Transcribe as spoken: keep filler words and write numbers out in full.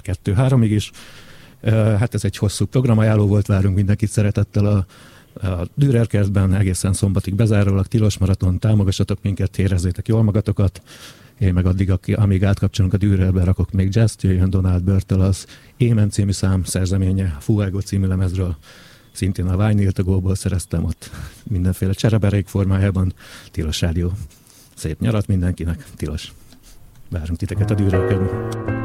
kettő-háromig is. Hát ez egy hosszú programajánló volt, várunk mindenkit szeretettel a, a Dürer kertben, egészen szombatig bezárólag, tilos maraton, támogassatok minket, érezzétek jól magatokat. Én meg addig, amíg átkapcsolunk a Dürerbe, rakok még jazzt, jöjjön Donald Byrd-től az Émen című szám szerzeménye, Fuego című lemezről, szintén a Vinyl tagóból szereztem, ott mindenféle csereberék formájában. Tilos Rádió. Szép nyarat mindenkinek, Tilos. Várunk titeket a Dürerbe.